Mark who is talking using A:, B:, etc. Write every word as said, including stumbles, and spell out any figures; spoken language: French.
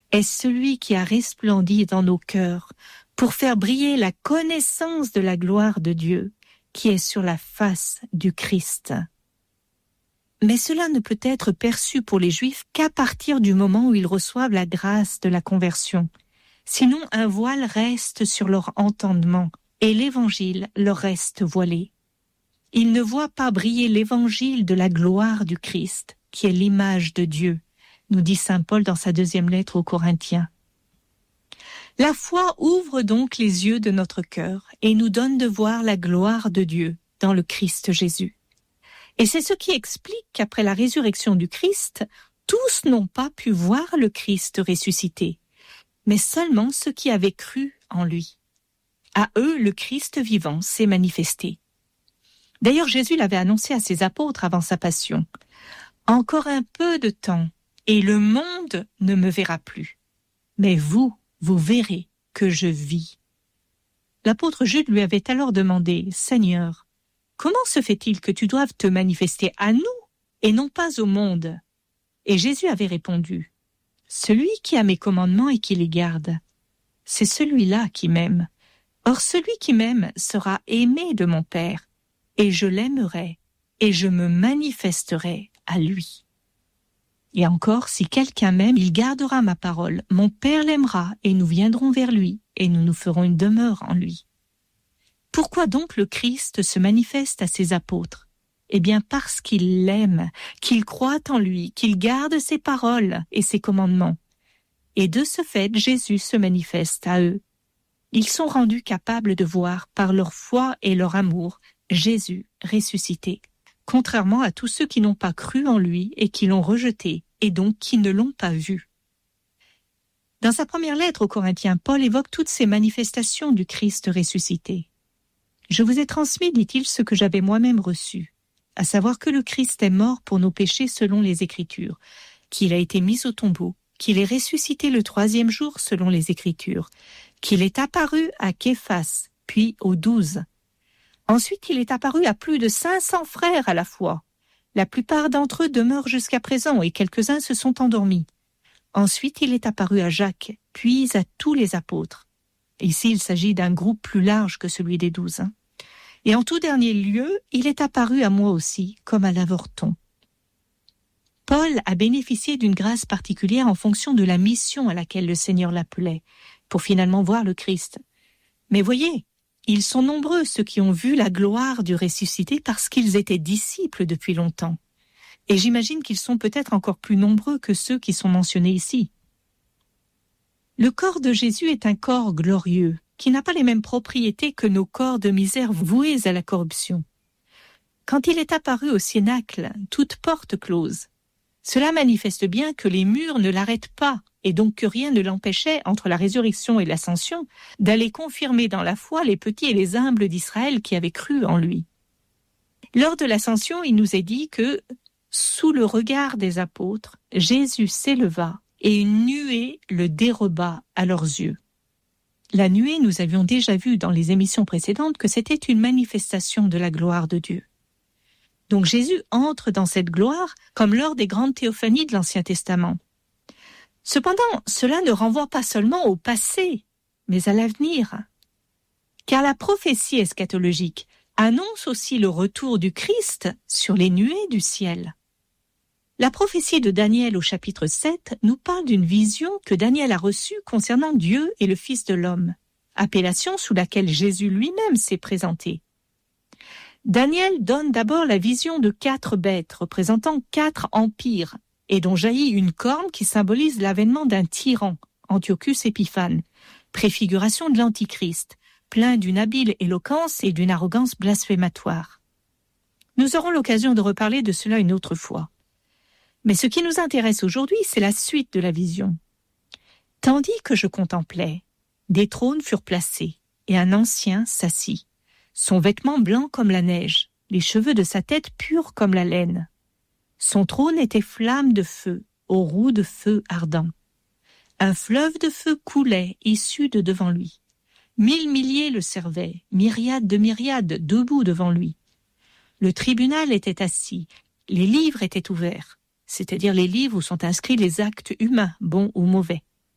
A: est celui qui a resplendi dans nos cœurs pour faire briller la connaissance de la gloire de Dieu qui est sur la face du Christ. Mais cela ne peut être perçu pour les Juifs qu'à partir du moment où ils reçoivent la grâce de la conversion. Sinon, un voile reste sur leur entendement et l'Évangile leur reste voilé. Ils ne voient pas briller l'Évangile de la gloire du Christ, qui est l'image de Dieu, nous dit saint Paul dans sa deuxième lettre aux Corinthiens. La foi ouvre donc les yeux de notre cœur et nous donne de voir la gloire de Dieu dans le Christ Jésus. Et c'est ce qui explique qu'après la résurrection du Christ, tous n'ont pas pu voir le Christ ressuscité, mais seulement ceux qui avaient cru en lui. À eux, le Christ vivant s'est manifesté. D'ailleurs, Jésus l'avait annoncé à ses apôtres avant sa passion. « Encore un peu de temps, et le monde ne me verra plus. Mais vous, vous verrez que je vis. » L'apôtre Jude lui avait alors demandé « Seigneur, comment se fait-il que tu doives te manifester à nous et non pas au monde ?» Et Jésus avait répondu « Celui qui a mes commandements et qui les garde, c'est celui-là qui m'aime. Or celui qui m'aime sera aimé de mon Père, et je l'aimerai, et je me manifesterai à lui. Et encore, si quelqu'un m'aime, il gardera ma parole. Mon Père l'aimera, et nous viendrons vers lui, et nous nous ferons une demeure en lui. » Pourquoi donc le Christ se manifeste à ses apôtres ? Eh bien parce qu'il l'aime, qu'il croit en lui, qu'il garde ses paroles et ses commandements. Et de ce fait, Jésus se manifeste à eux. Ils sont rendus capables de voir, par leur foi et leur amour, Jésus ressuscité, contrairement à tous ceux qui n'ont pas cru en lui et qui l'ont rejeté, et donc qui ne l'ont pas vu. Dans sa première lettre aux Corinthiens, Paul évoque toutes ces manifestations du Christ ressuscité. « Je vous ai transmis, dit-il, ce que j'avais moi-même reçu, à savoir que le Christ est mort pour nos péchés selon les Écritures, qu'il a été mis au tombeau, qu'il est ressuscité le troisième jour selon les Écritures, qu'il est apparu à Képhas, puis aux douze. Ensuite, il est apparu à plus de cinq cents frères à la fois. La plupart d'entre eux demeurent jusqu'à présent et quelques-uns se sont endormis. Ensuite, il est apparu à Jacques, puis à tous les apôtres. » Ici, il s'agit d'un groupe plus large que celui des douze. Hein. Et en tout dernier lieu, il est apparu à moi aussi, comme à l'avorton. Paul a bénéficié d'une grâce particulière en fonction de la mission à laquelle le Seigneur l'appelait, pour finalement voir le Christ. Mais voyez, ils sont nombreux ceux qui ont vu la gloire du ressuscité parce qu'ils étaient disciples depuis longtemps. Et j'imagine qu'ils sont peut-être encore plus nombreux que ceux qui sont mentionnés ici. Le corps de Jésus est un corps glorieux, qui n'a pas les mêmes propriétés que nos corps de misère voués à la corruption. Quand il est apparu au Cénacle, toute porte close, cela manifeste bien que les murs ne l'arrêtent pas, et donc que rien ne l'empêchait, entre la résurrection et l'ascension, d'aller confirmer dans la foi les petits et les humbles d'Israël qui avaient cru en lui. Lors de l'ascension, il nous est dit que, sous le regard des apôtres, Jésus s'éleva et une nuée le déroba à leurs yeux. La nuée, nous avions déjà vu dans les émissions précédentes que c'était une manifestation de la gloire de Dieu. Donc Jésus entre dans cette gloire comme lors des grandes théophanies de l'Ancien Testament. Cependant, cela ne renvoie pas seulement au passé, mais à l'avenir. Car la prophétie eschatologique annonce aussi le retour du Christ sur les nuées du ciel. La prophétie de Daniel au chapitre sept nous parle d'une vision que Daniel a reçue concernant Dieu et le Fils de l'homme, appellation sous laquelle Jésus lui-même s'est présenté. Daniel donne d'abord la vision de quatre bêtes représentant quatre empires et dont jaillit une corne qui symbolise l'avènement d'un tyran, Antiochus Épiphane, préfiguration de l'Antichrist, plein d'une habile éloquence et d'une arrogance blasphématoire. Nous aurons l'occasion de reparler de cela une autre fois. Mais ce qui nous intéresse aujourd'hui, c'est la suite de la vision. Tandis que je contemplais, des trônes furent placés, et un ancien s'assit, son vêtement blanc comme la neige, les cheveux de sa tête purs comme la laine. Son trône était flamme de feu, aux roues de feu ardent. Un fleuve de feu coulait, issu de devant lui. Mille milliers le servaient, myriades de myriades debout devant lui. Le tribunal était assis, les livres étaient ouverts, c'est-à-dire les livres où sont inscrits les actes humains, bons ou mauvais.